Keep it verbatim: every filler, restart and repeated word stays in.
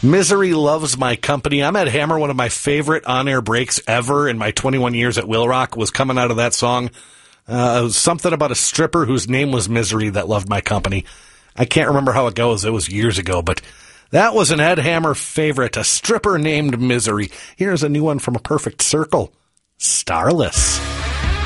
Misery Loves My Company. I'm Ed Hammer. One of my favorite on-air breaks ever in my twenty-one years at Will Rock was coming out of that song. Uh, it was something about a stripper whose name was Misery that loved my company. I can't remember how it goes. It was years ago, but that was an Ed Hammer favorite, a stripper named Misery. Here's a new one from A Perfect Circle, Starless.